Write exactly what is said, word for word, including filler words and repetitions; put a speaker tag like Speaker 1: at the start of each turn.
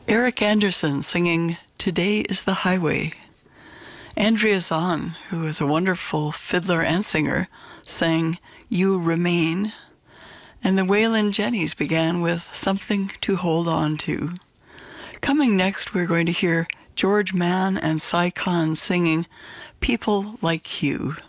Speaker 1: Eric Anderson singing Today is the Highway. Andrea Zahn, who is a wonderful fiddler and singer, sang You Remain. And the Waylon Jennys began with Something to Hold On To. Coming next, we're going to hear George Mann and Cy Khan singing People Like You.